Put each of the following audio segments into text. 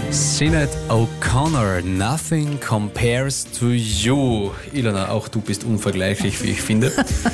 Sinead O'Connor, Nothing Compares to You. Ilona, auch du bist unvergleichlich, wie ich finde.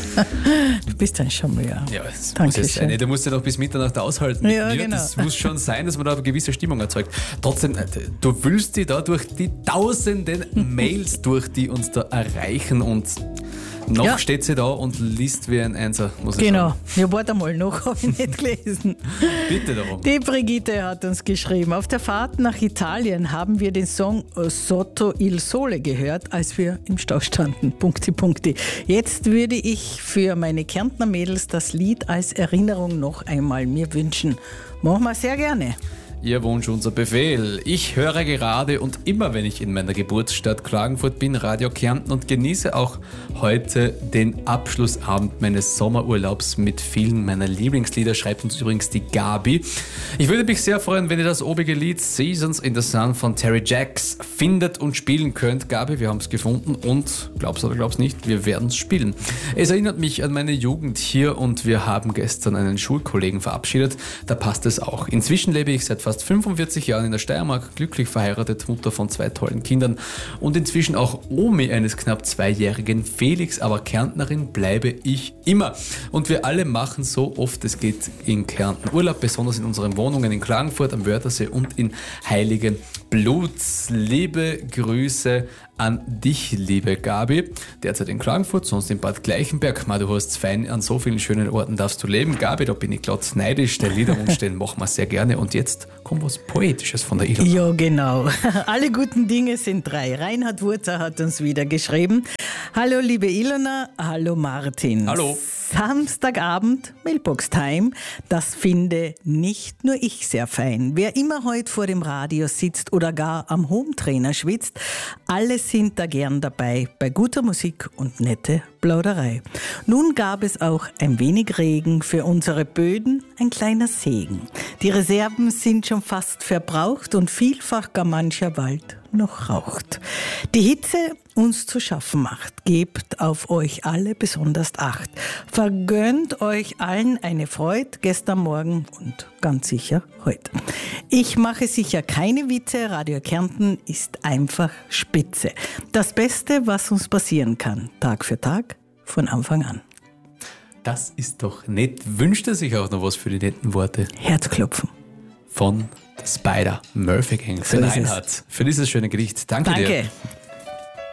Du bist ein Charmeur. Ja, das Danke muss es sein. schön. Du musst ja noch bis Mitternacht aushalten. Ja, genau. Das muss schon sein, dass man da eine gewisse Stimmung erzeugt. Trotzdem, du wühlst dich da durch die tausenden Mails durch, die uns da erreichen, und noch steht sie da und liest wie ein Einser, muss ich Genau. sagen. Ja, warte mal, noch habe ich nicht gelesen. Bitte darum. Die Brigitte hat uns geschrieben, auf der Fahrt nach Italien haben wir den Song Sotto il Sole gehört, als wir im Stau standen. Punkti, Punkti. Jetzt würde ich für meine Kärntner Mädels das Lied als Erinnerung noch einmal mir wünschen. Machen wir sehr gerne. Ihr Wunsch, unser Befehl. Ich höre gerade und immer, wenn ich in meiner Geburtsstadt Klagenfurt bin, Radio Kärnten, und genieße auch heute den Abschlussabend meines Sommerurlaubs mit vielen meiner Lieblingslieder, schreibt uns übrigens die Gabi. Ich würde mich sehr freuen, wenn ihr das obige Lied Seasons in the Sun von Terry Jacks findet und spielen könnt. Gabi, wir haben es gefunden und, glaub's oder glaub's nicht, wir werden es spielen. Es erinnert mich an meine Jugend hier, und wir haben gestern einen Schulkollegen verabschiedet. Da passt es auch. Inzwischen lebe ich seit fast 45 Jahren in der Steiermark, glücklich verheiratet, Mutter von 2 tollen Kindern und inzwischen auch Omi eines knapp 2-jährigen Felix, aber Kärntnerin bleibe ich immer. Und wir alle machen so oft es geht in Kärnten Urlaub, besonders in unseren Wohnungen in Klagenfurt am Wörthersee und in Heiligenblut. Liebe Grüße an dich, liebe Gabi. Derzeit in Klagenfurt, sonst in Bad Gleichenberg. Du hast es fein, an so vielen schönen Orten darfst du leben. Gabi, da bin ich glatt neidisch. Der Liederwunsch, den machen wir sehr gerne. Und jetzt kommt was Poetisches von der Ilona. Ja, genau. Alle guten Dinge sind 3. Reinhard Wurzer hat uns wieder geschrieben. Hallo, liebe Ilona. Hallo, Martin. Hallo. Samstagabend, Mailbox-Time. Das finde nicht nur ich sehr fein. Wer immer heute vor dem Radio sitzt oder gar am Hometrainer schwitzt, alle sind da gern dabei bei guter Musik und nette Plauderei. Nun gab es auch ein wenig Regen, für unsere Böden ein kleiner Segen. Die Reserven sind schon fast verbraucht und vielfach gar mancher Wald noch raucht. Die Hitze uns zu schaffen macht, gebt auf euch alle besonders Acht. Vergönnt euch allen eine Freude, gestern Morgen und ganz sicher heute. Ich mache sicher keine Witze, Radio Kärnten ist einfach spitze. Das Beste, was uns passieren kann, Tag für Tag, von Anfang an. Das ist doch nett. Wünscht er sich auch noch was für die netten Worte? Herzklopfen. Von der Spider Murphy Gang. Für So ist es. Reinhard. Für dieses schöne Gedicht. Danke dir. Danke.